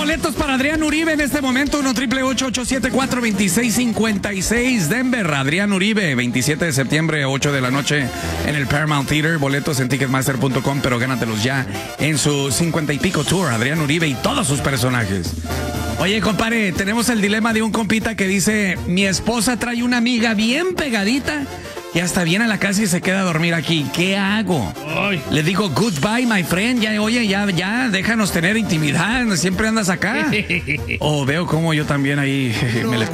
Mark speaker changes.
Speaker 1: boletos para Adrián Uribe en este momento. 1-888-874-2656. Denver, Adrián Uribe, 27 de septiembre, 8 de la noche en el Paramount Theater. Boletos en Ticketmaster.com, pero gánatelos ya en su 50 y pico tour. Adrián Uribe y todos sus personajes. Oye, compadre, tenemos el dilema de un compita que dice: mi esposa trae una amiga bien pegadita y hasta viene a la casa y se queda a dormir aquí. ¿Qué hago? Ay. Le digo, goodbye, my friend. Ya, oye, ya, déjanos tener intimidad. Siempre andas acá. O veo como yo también ahí me le